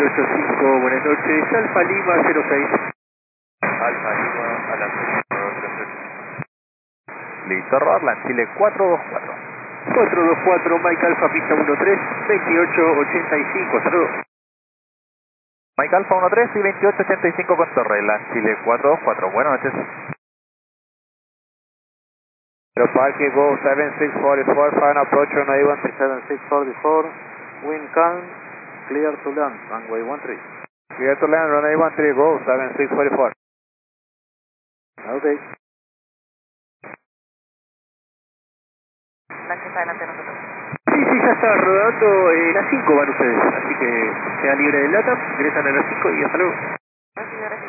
085, buenas noches, Alfa Lima 06. Alfa Lima a la 038. Listo, Roland, Chile 424. 424, Mike Alfa, pista 13, 2885, saludos. Mike Alfa 13 y 2885 con Torrela, Chile 424, buenas noches. Pero Parque Go 7644, final approach on A1 7644, wind calm, clear to land, runway 13. Clear to land, runway 13, go 7644. Okay. La que está delante de nosotros. Sí, ya está rodando, las 5 van ustedes, así que sea libre del LATAM, ingresan a las 5 y hasta luego. Recibe,